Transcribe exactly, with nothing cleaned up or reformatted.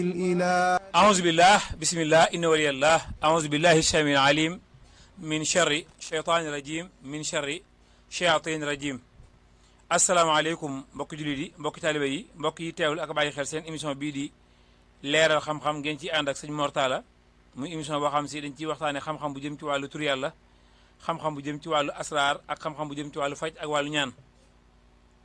أعوذ بالله بسم الله إن ولي الله أعوذ بالله السميع العليم من شر شيطان الرجيم من شر شياطين الرجيم asalaamaaleykum mbokki jullit yi mbokki taalibe yi mbokk yi teewul ak bàyyi xel seen émission bii di leeral xam-xam ngeen ci ànd ak sëñ Mor Talla muy émission boo xam si dañ ciy waxtaane xam-xam bu jëm ci wàllu tur yàlla xam-xam bu jëm ci wàllu asraar ak xam-xam bu jëm ci wàllu faj ak wàllu ñaan